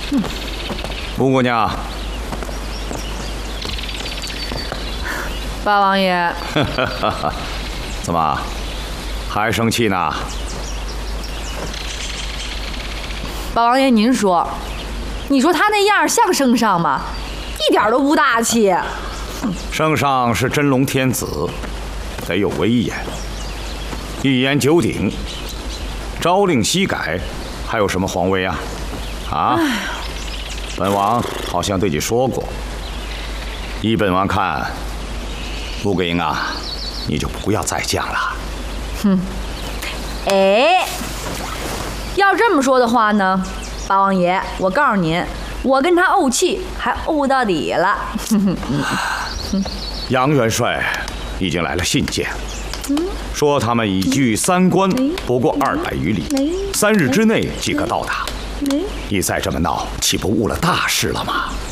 吴姑娘， 八王爷， 怎么还生气呢？ 八王爷，您说，你说他那样像圣上吗？一点都不大气。 圣上是真龙天子，得有威严，一言九鼎，朝令夕改，还有什么皇威啊？啊！本王好像对你说过，依本王看，穆桂英啊，你就不要再犟了。 哼，哎，要这么说的话呢，八王爷，我告诉您，我跟他怄气，还怄到底了。 杨元帅已经来了信件，说他们已距三关不过200余里，3日之内即可到达。你再这么闹，岂不误了大事了吗？